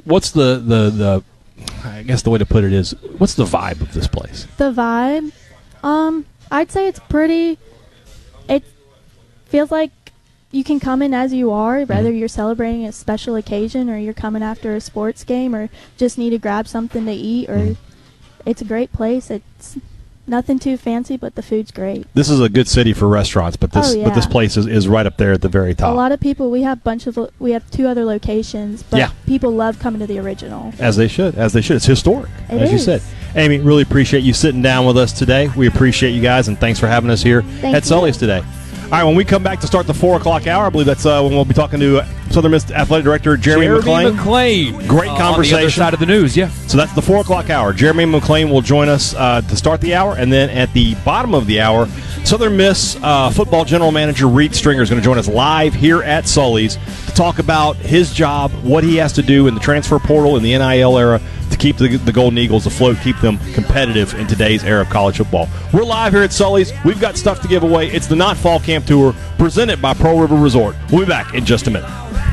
what's the I guess the way to put it is, what's the vibe of this place? The vibe, I'd say it's pretty. It feels like you can come in as you are, whether you're celebrating a special occasion or you're coming after a sports game or just need to grab something to eat. Or it's a great place. It's nothing too fancy, but the food's great. This is a good city for restaurants, but this place is right up there at the very top. A lot of people. We have 2 other locations, but people love coming to the original. As they should. It's historic, as you said. Is. Amy, really appreciate you sitting down with us today. We appreciate you guys, and thanks for having us here at Sully's today. All right, when we come back to start the 4 o'clock hour, I believe that's when we'll be talking to Southern Miss Athletic Director Jeremy McClain. Great conversation. On the other side of the news, yeah. So that's the 4 o'clock hour. Jeremy McClain will join us to start the hour, and then at the bottom of the hour, Southern Miss football general manager Reed Stringer is going to join us live here at Sully's to talk about his job, what he has to do in the transfer portal in the NIL era to keep the Golden Eagles afloat, keep them competitive in today's era of college football. We're live here at Sully's. We've got stuff to give away. It's the Not Fall Camp Tour presented by Pearl River Resort. We'll be back in just a minute.